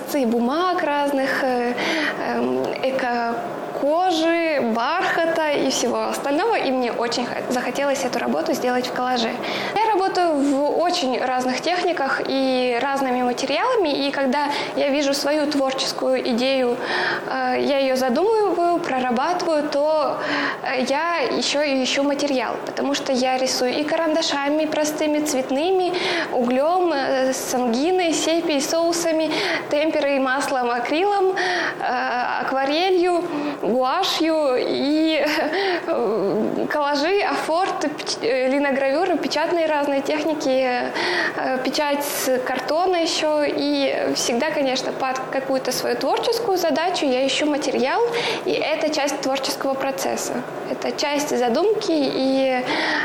образцы бумаг разных, эко-кожи, бархата и всего остального. И мне очень захотелось эту работу сделать в коллаже. Я работаю в очень разных техниках и разными материалами. И когда я вижу свою творческую идею, я ее задумываю, прорабатываю, то я еще и ищу материал. Потому что я рисую и карандашами простыми, цветными, углем, сангиной, сепией, соусами, темперой, маслом, акрилом, акварелью, гуашью и коллажи, афорт, линогравюры, печатные разные техники, печать с картона еще. И всегда, конечно, под какую-то свою творческую задачу я ищу материал, и это часть творческого процесса. Это часть задумки, и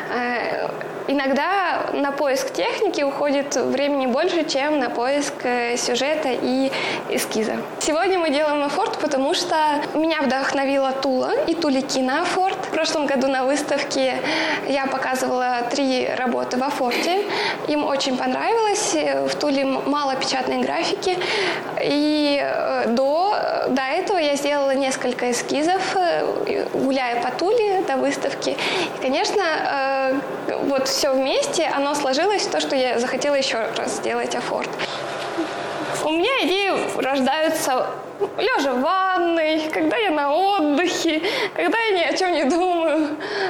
иногда на поиск техники уходит времени больше, чем на поиск сюжета и эскиза. Сегодня мы делаем афорт, потому что меня вдохновила Тула и тулики на афорт. В прошлом году на выставке я показывала 3 работы в афорте. Им очень понравилось. В Туле мало печатной графики. И до этого я сделала несколько эскизов, гуляя по Туле до выставки. И, конечно, вот все вместе, оно сложилось в то, что я захотела еще раз сделать афорт. У меня идеи рождаются лежа в ванной, когда я на отдыхе, когда я ни о чем не думаю.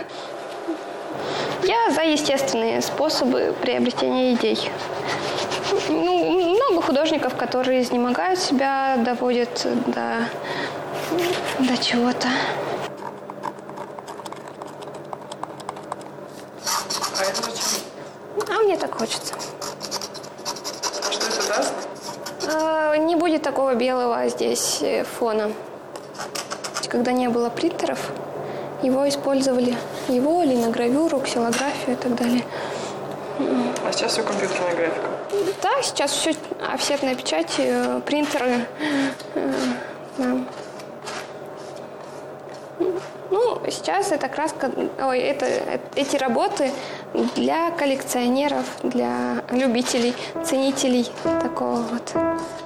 Я за естественные способы приобретения идей. Много художников, которые изнемогают себя, доводят до чего-то. А это зачем? А мне так хочется. А что это даст? Не будет такого белого здесь фона. Когда не было принтеров, его использовали. Его, линогравюру, ксилографию и так далее. А сейчас все компьютерная графика? Да, сейчас все офсетная печать, принтеры. Да. Сейчас эта краска, эти работы для коллекционеров, для любителей, ценителей такого вот.